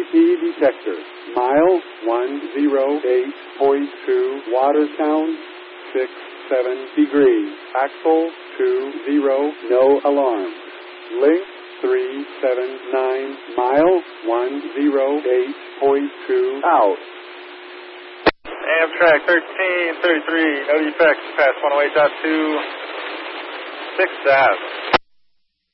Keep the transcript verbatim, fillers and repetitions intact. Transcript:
key detector. Mile one oh eight point two, Watertown, six seven degrees. Axle two zero, no alarm. Link three seven nine, mile one oh eight point two, out. Amtrak thirteen thirty-three, no defects, past one oh eight point two, sixth Ave.